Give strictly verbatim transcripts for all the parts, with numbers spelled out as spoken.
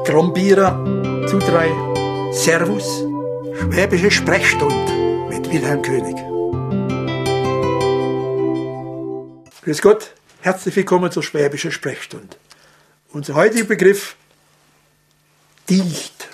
Trombierer zu drei. Servus. Schwäbische Sprechstunde mit Wilhelm König. Grüß Gott, herzlich willkommen zur Schwäbischen Sprechstunde. Unser heutiger Begriff: dicht.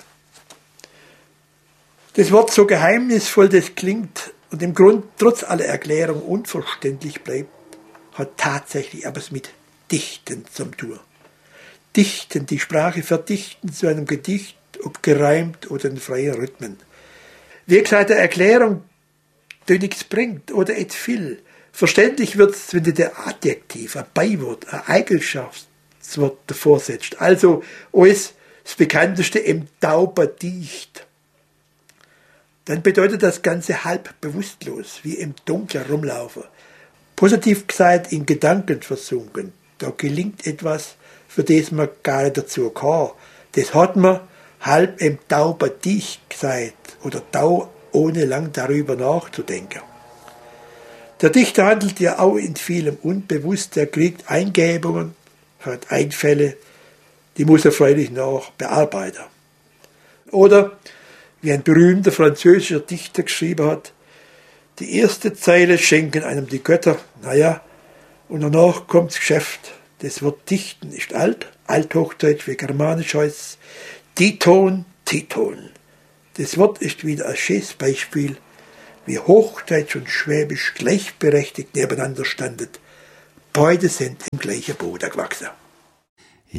Das Wort, so geheimnisvoll das klingt und im Grund trotz aller Erklärung unverständlich bleibt, hat tatsächlich etwas mit Dichten zum tun. Dichten, die Sprache verdichten zu einem Gedicht, ob gereimt oder in freien Rhythmen. Wie gesagt, der Erklärung, die nichts bringt oder et viel. Verständlich wird's, wenn du der Adjektiv, ein Beiwort, ein Eigenschaftswort davor setzt. Also alles das bekannteste im Tauber dicht. Dann bedeutet das Ganze halb bewusstlos, wie im Dunkeln rumlaufen. Positiv gesagt, in Gedanken versunken. Da gelingt etwas, für das man gar nicht dazu kann. Das hat man halb im Tauber dicht gesagt oder tau, ohne lang darüber nachzudenken. Der Dichter handelt ja auch in vielem unbewusst. Er kriegt Eingebungen, hat Einfälle, die muss er freilich noch bearbeiten. Oder, wie ein berühmter französischer Dichter geschrieben hat, die erste Zeile schenken einem die Götter, naja, und danach kommt das Geschäft. Das Wort dichten ist alt, althochdeutsch wie germanisch heißt Diton, Titon. Das Wort ist wieder ein schönes Beispiel, wie Hochdeutsch und Schwäbisch gleichberechtigt nebeneinander standen. Beide sind im gleichen Boden gewachsen.